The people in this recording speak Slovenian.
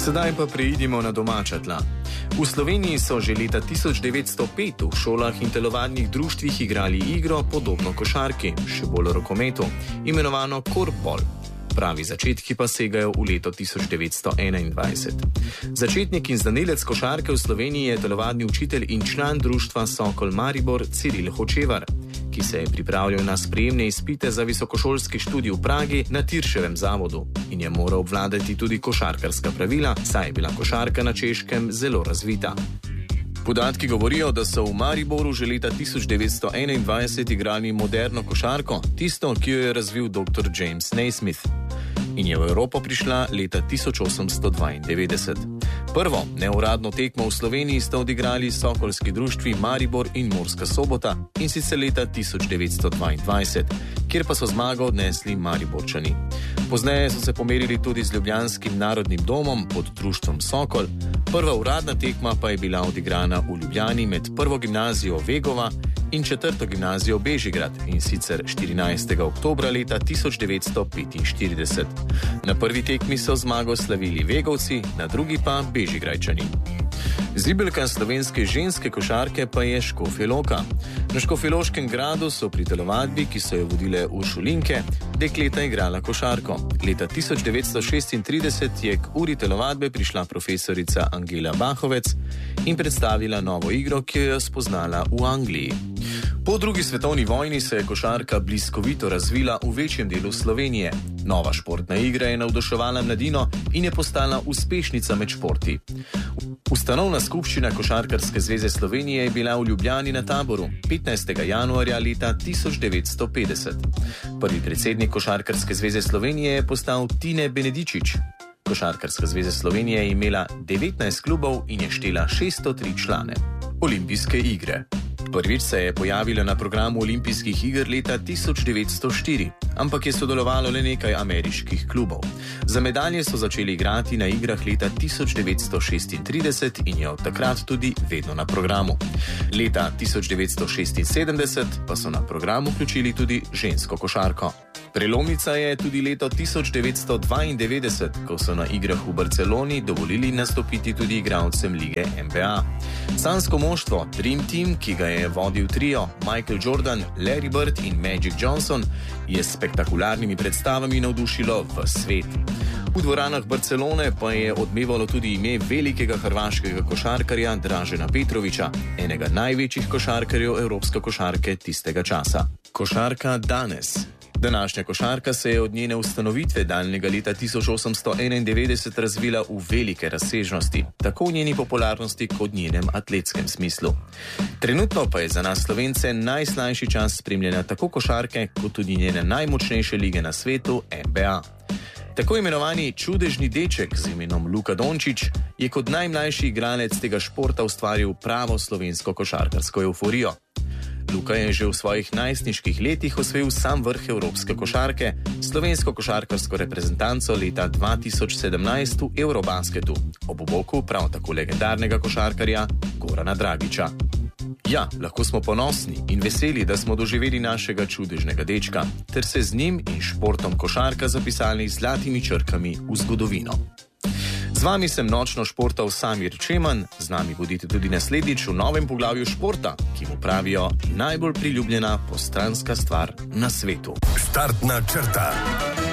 Sedaj pa preidimo na domača tla. V Sloveniji so že leta 1905 v šolah in telovadnih društvih igrali igro podobno košarki, še bolj rokometu, imenovano korfball. Pravi začetki pa segajo v leto 1921. Začetnik in znanilec košarke v Sloveniji je telovadni učitelj in član društva Sokol Maribor Ciril Hočevar, ki se je pripravljal na sprejemne izpite za visokošolski študij v Pragi na Tirševem zavodu in je moral obvladati tudi košarkarska pravila, saj je bila košarka na Češkem zelo razvita. Podatki govorijo, da so v Mariboru že leta 1921 igrali moderno košarko, tisto, ki jo je razvil dr. James Naismith, in je v Evropo prišla leta 1892. Prvo neuradno tekmo v Sloveniji sta odigrali sokolski društvi Maribor in Murska Sobota, in sicer leta 1922, kjer pa so zmago odnesli Mariborčani. Pozneje so se pomerili tudi z ljubljanskim narodnim domom pod društvom Sokol, prva uradna tekma pa je bila odigrana v Ljubljani med prvo gimnazijo Vegova in četrto gimnazijo Bežigrad, in sicer 14. oktobra leta 1945. Na prvi tekmi so zmago slavili Vegovci, na drugi pa Bežigrajčani. Zibelka slovenske ženske košarke pa je Škofja Loka. Na Škofjeloškem gradu so pri telovadbi, ki so jo vodile Uršulinke, dekleta igrala košarko. Leta 1936 je k uri telovadbe prišla profesorica Angela Bahovec in predstavila novo igro, ki jo je spoznala v Angliji. Po drugi svetovni vojni se je košarka bliskovito razvila v večjem delu Slovenije. Nova športna igra je navduševala mladino in je postala uspešnica med športi. Ustanovna skupščina Košarkarske zveze Slovenije je bila v Ljubljani na Taboru 15. januarja leta 1950. Prvi predsednik Košarkarske zveze Slovenije je postal Tine Benedičič. Košarkarska zveza Slovenije je imela 19 klubov in je štela 603 člane. Olimpijske igre. Prvič se je pojavila na programu olimpijskih iger leta 1904, ampak je sodelovalo le nekaj ameriških klubov. Za medalje so začeli igrati na igrah leta 1936 in je od takrat tudi vedno na programu. Leta 1976 pa so na program vključili tudi žensko košarko. Prelomnica je tudi leto 1992, ko so na igrah v Barceloni dovolili nastopiti tudi igralcem lige NBA. Sansko moštvo Dream Team, ki ga je vodil trio Michael Jordan, Larry Bird in Magic Johnson, je s spektakularnimi predstavami navdušilo v svet. V dvoranah Barcelone pa je odmevalo tudi ime velikega hrvaškega košarkarja Dražena Petrovića, enega največjih košarkarjev evropske košarke tistega časa. Košarka danes. Današnja košarka se je od njene ustanovitve daljnega leta 1891 razvila v velike razsežnosti, tako v njeni popularnosti kot njenem atletskem smislu. Trenutno pa je za nas Slovence najslajši čas spremljanja tako košarke, kot tudi njene najmočnejše lige na svetu, NBA. Tako imenovani čudežni deček z imenom Luka Dončić je kot najmlajši igralec tega športa ustvaril pravo slovensko košarkarsko evforijo. Luka je že v svojih najstniških letih osvojil sam vrh evropske košarke, slovensko košarkarsko reprezentanco leta 2017 v Eurobasketu, ob boku prav tako legendarnega košarkarja Gorana Dragića. Ja, lahko smo ponosni in veseli, da smo doživeli našega čudežnega dečka, ter se z njim in športom košarka zapisali zlatimi črkami v zgodovino. Z vami sem nočno športal Samir Čeman, z nami bodite tudi naslednjič v novem poglavju športa, ki mu pravijo najbolj priljubljena postranska stvar na svetu. Startna črta.